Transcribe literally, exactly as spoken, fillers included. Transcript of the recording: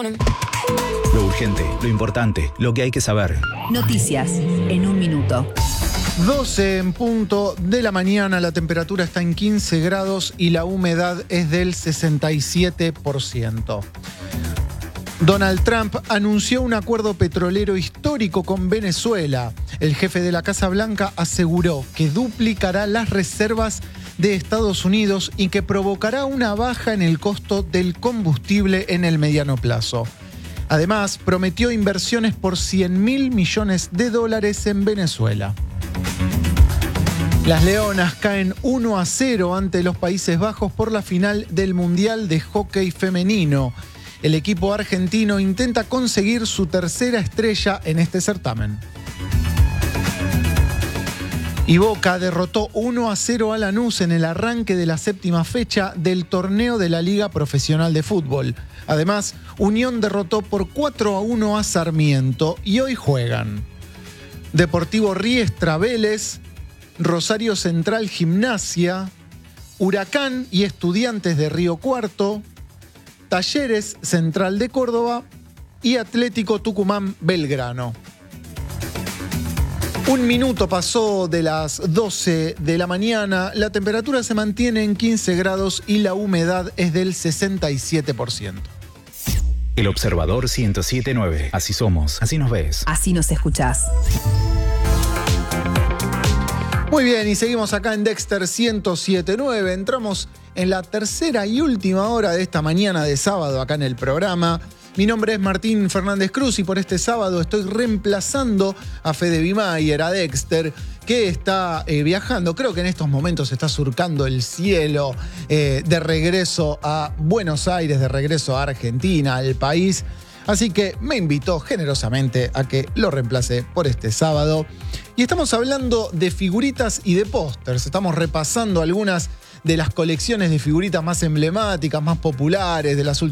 Lo urgente, lo importante, lo que hay que saber. Noticias en un minuto. doce en punto de la mañana, la temperatura está en quince grados y la humedad es del sesenta y siete por ciento. Donald Trump anunció un acuerdo petrolero histórico con Venezuela. El jefe de la Casa Blanca aseguró que duplicará las reservas de Estados Unidos y que provocará una baja en el costo del combustible en el mediano plazo. Además, prometió inversiones por cien mil millones de dólares en Venezuela. Las Leonas caen uno a cero ante los Países Bajos por la final del Mundial de Hockey Femenino. El equipo argentino intenta conseguir su tercera estrella en este certamen. Y Boca derrotó uno a cero a Lanús en el arranque de la séptima fecha del torneo de la Liga Profesional de Fútbol. Además, Unión derrotó por cuatro a uno a Sarmiento y hoy juegan Deportivo Riestra Vélez, Rosario Central Gimnasia, Huracán y Estudiantes de Río Cuarto, Talleres Central de Córdoba y Atlético Tucumán Belgrano. Un minuto pasó de las doce de la mañana, la temperatura se mantiene en quince grados y la humedad es del sesenta y siete por ciento. El Observador ciento siete punto nueve. Así somos, así nos ves. Así nos escuchás. Muy bien, y seguimos acá en Dexter ciento siete punto nueve. Entramos en la tercera y última hora de esta mañana de sábado acá en el programa. Mi nombre es Martín Fernández Cruz y por este sábado estoy reemplazando a Fede Bimayer, a Dexter, que está eh, viajando. Creo que en estos momentos está surcando el cielo eh, de regreso a Buenos Aires, de regreso a Argentina, al país. Así que me invitó generosamente a que lo reemplace por este sábado. Y estamos hablando de figuritas y de pósters. Estamos repasando algunas de las colecciones de figuritas más emblemáticas, más populares de las últimas